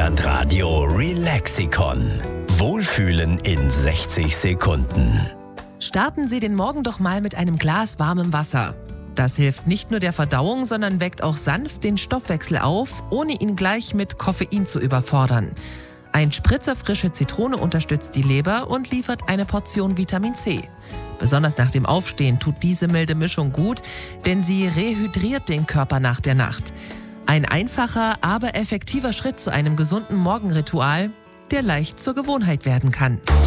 Deutschlandradio Relaxikon. Wohlfühlen in 60 Sekunden. Starten Sie den Morgen doch mal mit einem Glas warmem Wasser. Das hilft nicht nur der Verdauung, sondern weckt auch sanft den Stoffwechsel auf, ohne ihn gleich mit Koffein zu überfordern. Ein Spritzer frische Zitrone unterstützt die Leber und liefert eine Portion Vitamin C. Besonders nach dem Aufstehen tut diese milde Mischung gut, denn sie rehydriert den Körper nach der Nacht. Ein einfacher, aber effektiver Schritt zu einem gesunden Morgenritual, der leicht zur Gewohnheit werden kann.